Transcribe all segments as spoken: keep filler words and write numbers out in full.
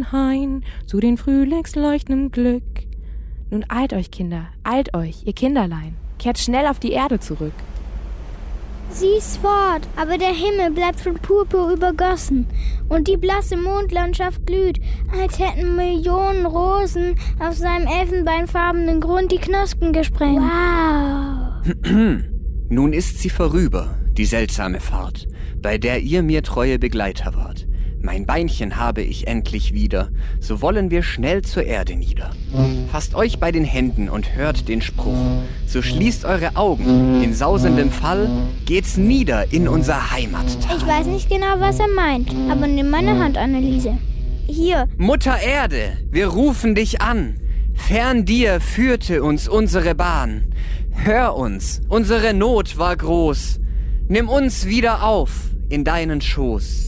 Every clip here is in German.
den Hain, zu den frühlingsleuchtendem Glück. Nun eilt euch, Kinder, eilt euch, ihr Kinderlein, kehrt schnell auf die Erde zurück. Sie ist fort, aber der Himmel bleibt von Purpur übergossen und die blasse Mondlandschaft glüht, als hätten Millionen Rosen auf seinem elfenbeinfarbenen Grund die Knospen gesprengt. Wow! Nun ist sie vorüber, die seltsame Fahrt, bei der ihr mir treue Begleiter wart. Mein Beinchen habe ich endlich wieder, so wollen wir schnell zur Erde nieder. Fasst euch bei den Händen und hört den Spruch, so schließt eure Augen, in sausendem Fall geht's nieder in unser Heimattal. Ich weiß nicht genau, was er meint, aber nimm meine Hand, Anneliese. Hier. Mutter Erde, wir rufen dich an. Fern dir führte uns unsere Bahn. Hör uns, unsere Not war groß. Nimm uns wieder auf in deinen Schoß.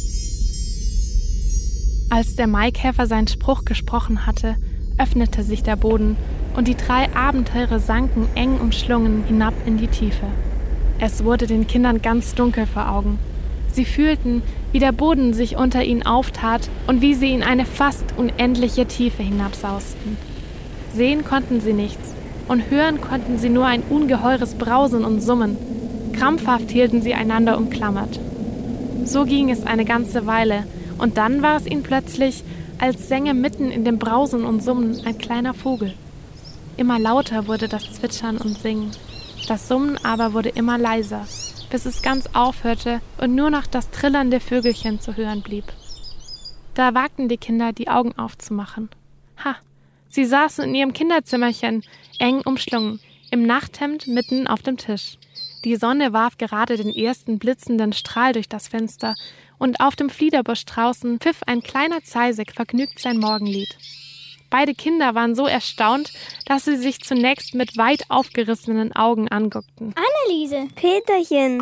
Als der Maikäfer seinen Spruch gesprochen hatte, öffnete sich der Boden und die drei Abenteurer sanken eng umschlungen hinab in die Tiefe. Es wurde den Kindern ganz dunkel vor Augen. Sie fühlten, wie der Boden sich unter ihnen auftat und wie sie in eine fast unendliche Tiefe hinabsausten. Sehen konnten sie nichts und hören konnten sie nur ein ungeheures Brausen und Summen. Krampfhaft hielten sie einander umklammert. So ging es eine ganze Weile, und dann war es ihnen plötzlich, als sänge mitten in dem Brausen und Summen ein kleiner Vogel. Immer lauter wurde das Zwitschern und Singen. Das Summen aber wurde immer leiser, bis es ganz aufhörte und nur noch das trillernde Vögelchen zu hören blieb. Da wagten die Kinder, die Augen aufzumachen. Ha, sie saßen in ihrem Kinderzimmerchen, eng umschlungen, im Nachthemd mitten auf dem Tisch. Die Sonne warf gerade den ersten blitzenden Strahl durch das Fenster und auf dem Fliederbusch draußen pfiff ein kleiner Zeisig vergnügt sein Morgenlied. Beide Kinder waren so erstaunt, dass sie sich zunächst mit weit aufgerissenen Augen anguckten. Anneliese! Peterchen!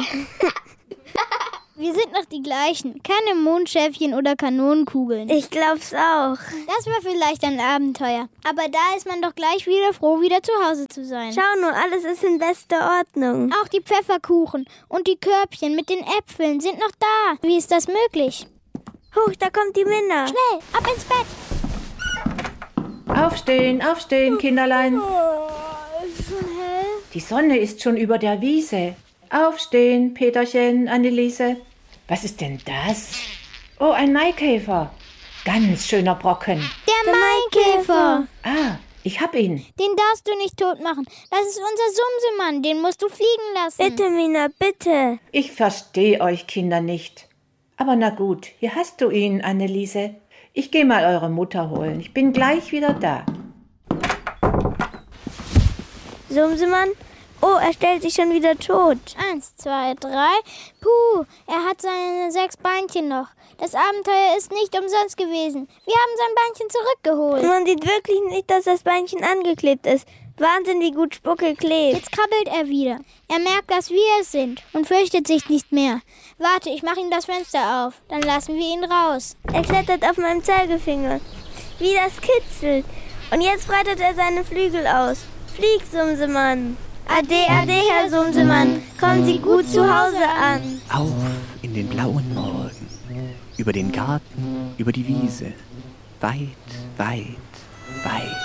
Wir sind noch die gleichen. Keine Mondschäfchen oder Kanonenkugeln. Ich glaub's auch. Das war vielleicht ein Abenteuer. Aber da ist man doch gleich wieder froh, wieder zu Hause zu sein. Schau nur, alles ist in bester Ordnung. Auch die Pfefferkuchen und die Körbchen mit den Äpfeln sind noch da. Wie ist das möglich? Huch, da kommt die Minna. Schnell, ab ins Bett. Aufstehen, aufstehen, Kinderlein. Oh, ist schon hell. Die Sonne ist schon über der Wiese. Aufstehen, Peterchen, Anneliese. Was ist denn das? Oh, ein Maikäfer. Ganz schöner Brocken. Der, Der Maikäfer. Ah, ich hab ihn. Den darfst du nicht tot machen. Das ist unser Sumsemann. Den musst du fliegen lassen. Bitte, Minna, bitte. Ich verstehe euch Kinder nicht. Aber na gut, hier hast du ihn, Anneliese. Ich gehe mal eure Mutter holen. Ich bin gleich wieder da. Sumsemann? Oh, er stellt sich schon wieder tot. Eins, zwei, drei. Puh, er hat seine sechs Beinchen noch. Das Abenteuer ist nicht umsonst gewesen. Wir haben sein Beinchen zurückgeholt. Man sieht wirklich nicht, dass das Beinchen angeklebt ist. Wahnsinn, wie gut Spucke klebt. Jetzt krabbelt er wieder. Er merkt, dass wir es sind und fürchtet sich nicht mehr. Warte, ich mache ihm das Fenster auf. Dann lassen wir ihn raus. Er klettert auf meinem Zeigefinger. Wie das kitzelt. Und jetzt breitet er seine Flügel aus. Flieg, Sumsemann. Ade, ade, Herr Sumsemann, kommen Sie gut zu Hause an. Auf in den blauen Morgen, über den Garten, über die Wiese, weit, weit, weit.